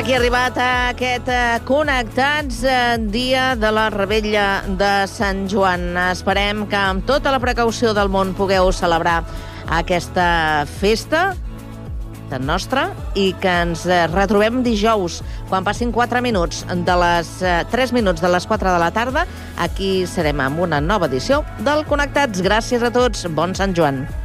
Aquí ha arribat aquest Connectats, dia de la Revetlla de Sant Joan. Esperem que amb tota la precaució del món pugueu celebrar aquesta festa tan nostra i que ens retrobem dijous, quan passin 4 minuts de les 3 minuts de les 4 de la tarda. Aquí serem amb una nova edició del Connectats. Gràcies a tots. Bon Sant Joan.